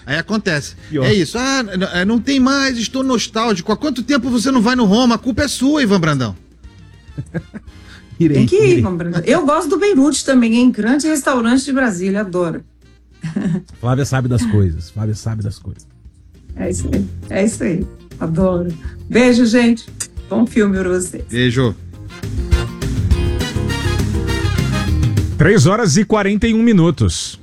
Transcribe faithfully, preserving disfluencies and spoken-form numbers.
Aí acontece. Pior. É isso. Ah, n- não tem mais, estou nostálgico. Há quanto tempo você não vai no Roma? A culpa é sua, Ivan Brandão. Irei, tem que ir, Ivan Brandão. Eu gosto do Beirute também, hein? Grande restaurante de Brasília, adoro. Flávia sabe das coisas. Flávia sabe das coisas. É isso aí. É isso aí. Adoro. Beijo, gente. Bom filme pra vocês. Beijo. três horas e quarenta e um minutos.